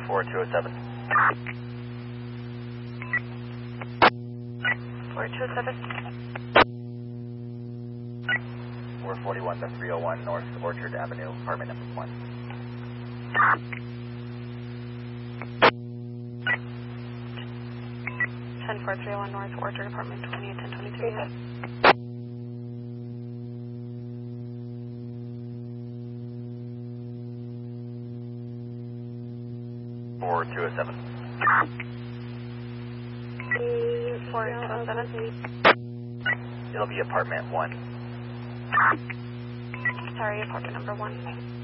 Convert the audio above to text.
4207. 4207. 441 to 301 North Orchard Avenue, apartment number 1. 10431 North Orchard, apartment 20 at 1023. Yes. Or 207. 4207. It'll be apartment 1. Sorry, apartment number 1.